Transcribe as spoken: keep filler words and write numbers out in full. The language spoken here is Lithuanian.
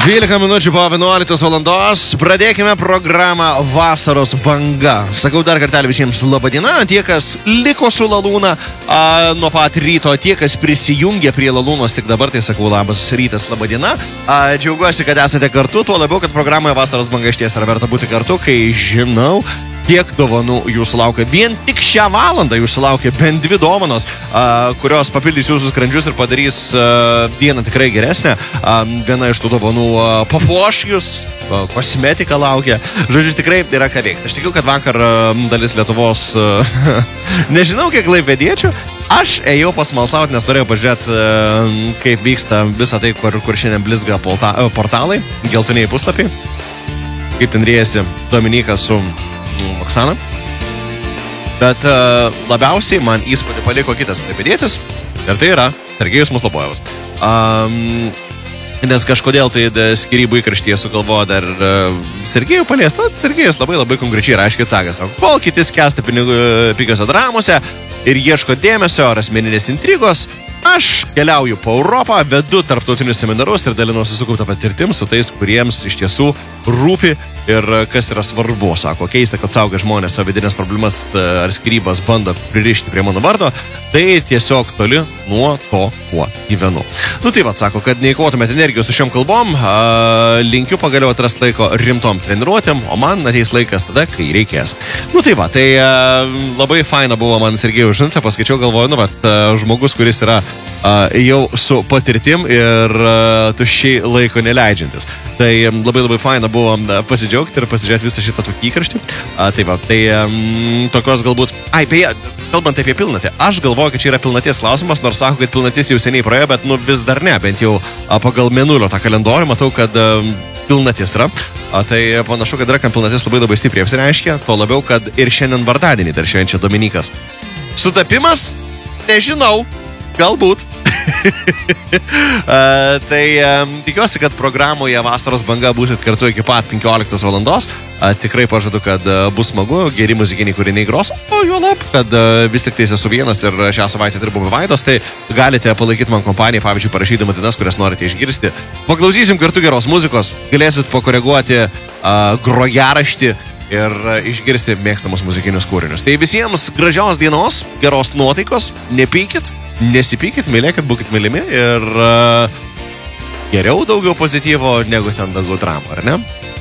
dvylika minučių po vienuoliktos valandos. Pradėkime programą Vasaros banga. Sakau dar kartelį visiems labadiena. Tie, kas liko su Lalūna a, nuo pat ryto, tie, kas prisijungė prie Lalūnos tik dabar, tai sakau labas rytas, labadiena. A, džiaugiuosi, kad esate kartu, tuo labiau, kad programoje Vasaros banga išties yra verta būti kartu, kai žinau, kiek dovanų jūsų laukia. Vien tik šią valandą jūsų laukia bent dvi dovanos, a, kurios papildys jūsų skrandžius ir padarys a, dieną tikrai geresnę. A, viena iš tų dovanų a, papuoš jūs, a, kosmetika laukia. Žodžiu, tikrai yra ką veikti. Aš tikiu, kad vakar a, dalis Lietuvos, a, nežinau kiek klaipėdiečių, aš ėjau pasmalsauti, nes norėjau pažiūrėti, a, kaip vyksta visą tai, kur, kur šiandien blizga polta, a, portalai, geltoniai puslapiai. Kaip ten rėjasi Dominikas su Oksana. Bet uh, labiausiai man įspūdį paliko kitas klaipėdietis, ir tai yra Sergejus Muslopojevas. Um, nes kažkodėl tai skyrybų įkraštyje sugalvojo dar uh, Sergejų paliesti. Sergejus labai labai konkrečiai ir aiškiai atsakė, kol kiti skęsta pigiose dramose ir ieško dėmesio ar asmeninės intrigos, aš keliauju po Europą, vedu tarptautinius seminarus ir dalinuosi sukauptą patirtim su tais, kuriems iš tiesų rūpi ir kas yra svarbu. Sako, keista, kad saugia žmonės savo vidinės problemas ar skyrybas bando pririšti prie mano vardo, tai tiesiog toli nuo to, kuo gyvenu. Nu tai va, sako, kad neįkotumėt energijos su šiom kalbom, a, linkiu pagaliau atrasti laiko rimtom treniruotėm, o man ateis laikas tada, kai reikės. Nu tai va, tai a, labai faina buvo man Sergejų žinutė, paskaičiau, galvoju, nu va, žmogus, kuris yra a, jau su patirtim ir a, tuščiai laiko neleidžiantis. Tai labai labai faina buvo pasidžiaugti ir pasižiūrėti visą šitą tokį įkarštį. A, tai va, tai um, tokios galbūt... Ai, beje, kalbant apie pilnatį, aš galvoju, kad čia yra pilnaties klausimas, nors sako, kad pilnatis jau seniai praėjo, bet nu vis dar ne, bent jau a, pagal mėnulio tą kalendorių matau, kad a, pilnatis yra. A, tai panašu, kad yra, kad pilnatis labai labai stipriai apsireiškia, tuo labiau, kad ir šiandien vardadienį dar švenčia Dominikas. Sutapimas? Nežinau. Galbūt. uh, tai um, tikiuosi, kad programoje Vasaros banga būsit kartu iki pat penkioliktos valandos. Uh, tikrai pažadu, kad uh, bus smagu, geri muzikiniai kūriniai gros, o juolab, kad uh, vis tik tai esu vienas ir šią savaitę dirbu Vaidos, tai galite palaikyti man kompaniją, pavyzdžiui, parašydama dainas, kurias norite išgirsti. Paklausysim kartu geros muzikos, galėsit pakoreguoti uh, grojaraštį ir išgirsti mėgstamus muzikinius kūrinius. Tai visiems gražios dienos, geros nuotaikos, nepykit, nesipykit, mylėkit, būkit mylimi ir uh, geriau daugiau pozityvo negu ten daugiau dramų, ar ne?